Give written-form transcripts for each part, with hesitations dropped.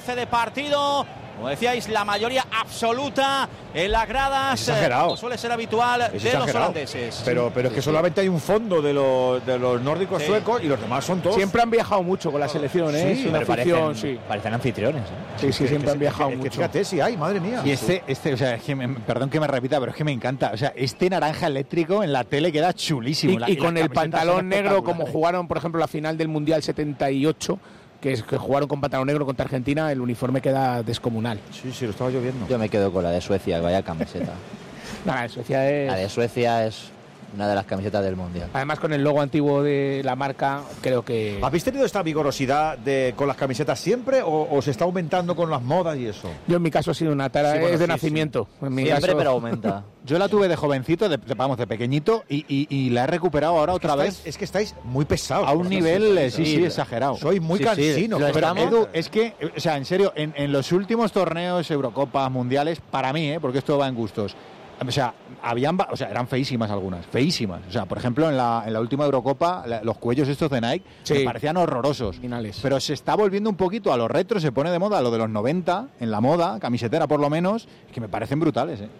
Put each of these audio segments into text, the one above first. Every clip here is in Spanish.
12 de partido. Como decíais, la mayoría absoluta en las gradas, como suele ser habitual, de los holandeses. Pero es que solamente hay un fondo de los nórdicos suecos y los demás son todos. Siempre han viajado mucho con la selección, ¿eh? Sí, pero parecen anfitriones, ¿eh? Sí, siempre han viajado mucho. Fíjate, sí hay, madre mía. Y o sea, es que perdón que me repita, pero es que me encanta. O sea, este naranja eléctrico en la tele queda chulísimo. Y con el pantalón negro, como jugaron, por ejemplo, la final del Mundial 78, que jugaron con pantalón negro contra Argentina, el uniforme queda descomunal. Sí, lo estaba yo viendo. Yo me quedo con la de Suecia, vaya camiseta. La de Suecia es una de las camisetas del Mundial. Además, con el logo antiguo de la marca, creo que... ¿Habéis tenido esta vigorosidad con las camisetas siempre o se está aumentando con las modas y eso? Yo en mi caso ha sido una tara, es de nacimiento. En mi caso, pero aumenta. Yo la tuve de jovencito, de pequeñito, y la he recuperado ahora otra vez. Es que estáis muy pesados. A un nivel, exagerado. Sois muy cansinos. Pero Edu, es que, o sea, en serio, en los últimos torneos, Eurocopas, Mundiales, para mí, porque esto va en gustos, o sea, eran feísimas algunas, feísimas. O sea, por ejemplo, en la última Eurocopa, los cuellos estos de Nike me parecían horrorosos. Finales. Pero se está volviendo un poquito a lo retro, se pone de moda lo de los 90, en la moda, camisetera por lo menos, que me parecen brutales, ¿eh?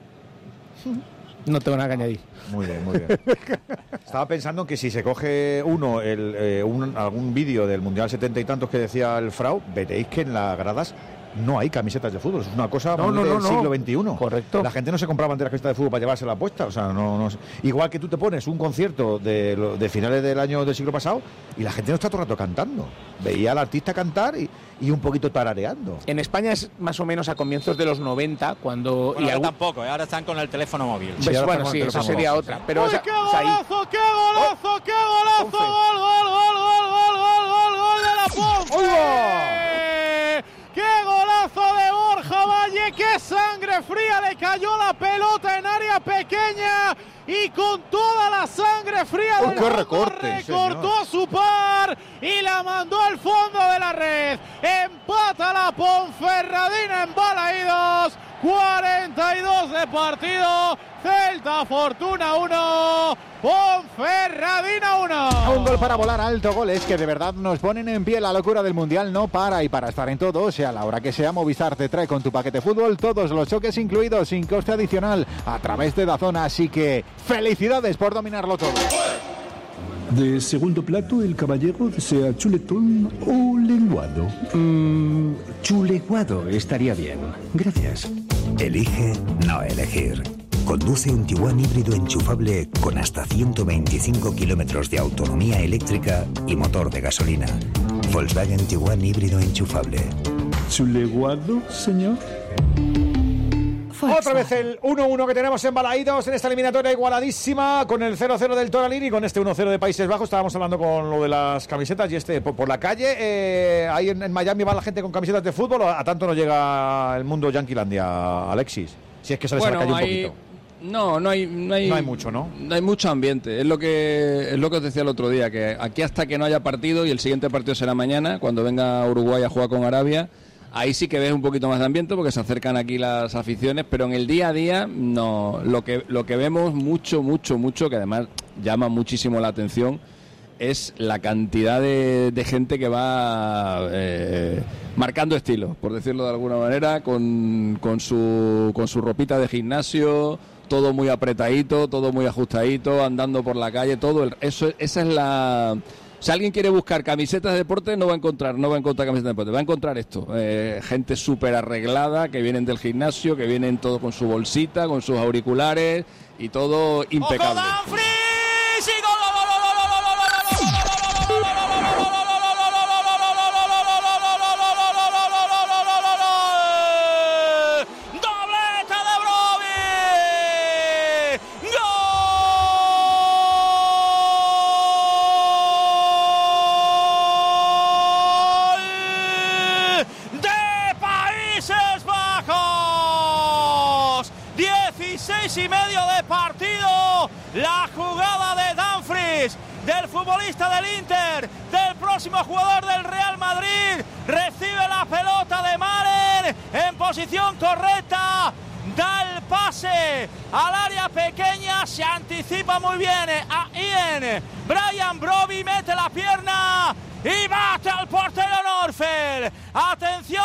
No tengo nada que añadir. Muy bien. Estaba pensando que si se coge algún vídeo del Mundial 70 y tantos que decía el Frau, veréis que en las gradas no hay camisetas de fútbol. Es una cosa del siglo XXI. Correcto. La gente no se compraba antes las camisetas de fútbol para llevársela puesta. O sea, no. Igual que tú te pones un concierto de finales del año del siglo pasado y la gente no está todo el rato cantando. Veía al artista cantar y un poquito tarareando. En España es más o menos a comienzos de los 90, cuando... Bueno, tampoco, ahora están con el teléfono móvil. Pues eso sería otra. Pero ¡qué golazo, qué golazo, qué golazo! ¡Gol de la Ponce! ¡Qué golazo de Borja Valle! ¡Qué sangre fría! Le cayó la pelota en área pequeña y con toda la sangre fría del fondo recortó a su par y la mandó al fondo de la red. Empata la Ponferradina en Balaídos. 42 de partido. Celta Fortuna 1, Ponferradina 1. Un gol para volar alto, goles que de verdad nos ponen en pie. La locura del Mundial no para, y para estar en todo, sea la hora que sea, Movistar te trae con tu paquete fútbol todos los choques incluidos, sin coste adicional, a través de DAZN. Así que felicidades por dominarlo todo. De segundo plato, el caballero desea chuletón o lenguado. Chuleguado estaría bien. Gracias. Elige no elegir. Conduce un Tiguan híbrido enchufable con hasta 125 kilómetros de autonomía eléctrica y motor de gasolina. Volkswagen Tiguan híbrido enchufable. ¿Chuleguado, señor? Otra vez el 1-1 que tenemos en Balaídos en esta eliminatoria igualadísima, con el 0-0 del Toralín y con este 1-0 de Países Bajos. Estábamos hablando con lo de las camisetas y por la calle, ahí en Miami va la gente con camisetas de fútbol, ¿o a tanto no llega el mundo Yanquilandia, Alexis? Si es que sales a la calle un poquito. No hay mucho, ¿no? No hay mucho ambiente. Es lo que os decía el otro día, que aquí hasta que no haya partido, y el siguiente partido será mañana, cuando venga Uruguay a jugar con Arabia, ahí sí que ves un poquito más de ambiente porque se acercan aquí las aficiones, pero en el día a día no. Lo que vemos mucho, que además llama muchísimo la atención, es la cantidad de gente que va marcando estilos, por decirlo de alguna manera, con su ropita de gimnasio, todo muy apretadito, todo muy ajustadito, andando por la calle, esa es la... Si alguien quiere buscar camisetas de deporte, no va a encontrar camisetas de deporte, va a encontrar esto, gente súper arreglada, que vienen del gimnasio, que vienen todo con su bolsita, con sus auriculares y todo impecable. Y medio de partido, la jugada de Dumfries, del futbolista del Inter, del próximo jugador del Real Madrid, recibe la pelota de Malen en posición correcta, da el pase al área pequeña, se anticipa muy bien a Ian, Brian Brobbey mete la pierna y bate al portero Norfeld. Atención.